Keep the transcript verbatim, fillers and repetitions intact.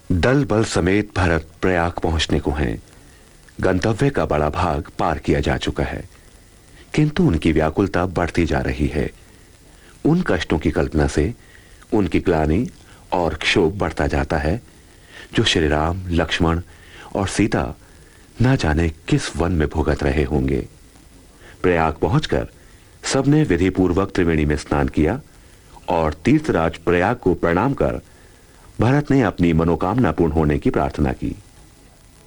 दल बल समेत भरत प्रयाग पहुंचने को हैं। गंतव्य का बड़ा भाग पार किया जा चुका है, किंतु उनकी व्याकुलता बढ़ती जा रही है। उन कष्टों की कल्पना से उनकी ग्लानि और क्षोभ बढ़ता जाता है जो श्री राम, लक्ष्मण और सीता न जाने किस वन में भुगत रहे होंगे। प्रयाग पहुंचकर सबने विधि पूर्वक त्रिवेणी में स्नान किया और तीर्थराज प्रयाग को प्रणाम कर भरत ने अपनी मनोकामना पूर्ण होने की प्रार्थना की।